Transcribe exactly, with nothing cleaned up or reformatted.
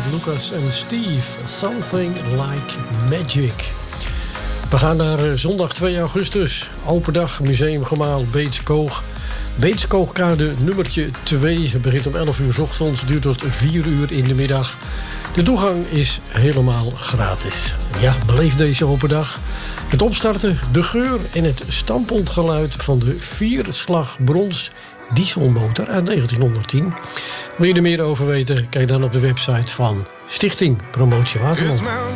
Lucas en Steve. Something Like Magic. We gaan naar uh, zondag twee augustus. Open dag, Museumgemaal Beets-Koog. Beets-Koogkade nummertje twee. Het begint om elf uur 's ochtends, duurt tot vier uur in de middag. De toegang is helemaal gratis. Ja, beleef deze open dag. Het opstarten, de geur en het stampondgeluid van de vierslag brons dieselmotor uit negentienhonderdtien. Wil je er meer over weten? Kijk dan op de website van Stichting Promotie Waterland.